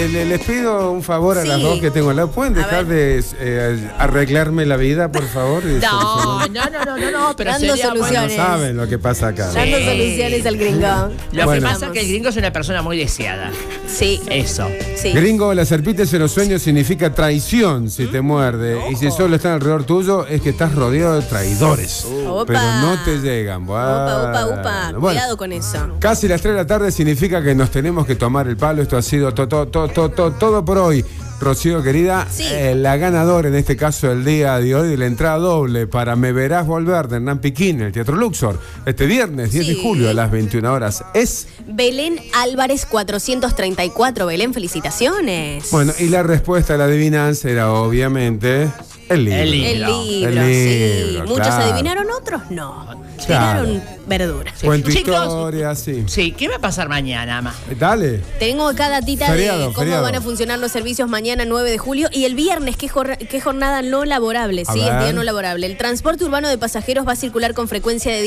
les pido un favor a las Sí. dos que tengo al lado. ¿Pueden dejar de arreglarme la vida, por favor? No, pero Dando sería soluciones. bueno. No saben lo que pasa acá. Dando soluciones al gringo. Lo Bueno. que pasa es que el gringo es una persona muy deseada. Sí, Eso. sí. Gringo, la serpientes en los sueños significa traición si te muerde. Y si solo están alrededor tuyo, es que estás rodeado de traidores. Opa. Pero no te llegan. Upa. Bueno. Cuidado con eso. Casi las 3 de la tarde significa que nos tenemos que tomar el palo. Esto ha sido todo por hoy. Rocío, querida, Sí. la ganadora en este caso del día de hoy de la entrada doble para Me Verás Volver de Hernán Piquín en el Teatro Luxor este viernes 10 de Sí. julio a las 21 horas es... Belén Álvarez 434. Belén, felicitaciones. Bueno, y la respuesta a la adivinanza era obviamente el libro. El libro. El libro, El sí. libro, Muchos claro. adivinaron, otros no. Claro. Tiraron verduras. Cuento Chicos. historia, sí. Sí, ¿qué va a pasar mañana, ma? Dale. Tengo acá datita Feriado, de cómo feriado. van a funcionar los servicios mañana 9 de julio y el viernes, qué jornada no laborable, A sí, es ver. día no laborable. El transporte urbano de pasajeros va a circular con frecuencia de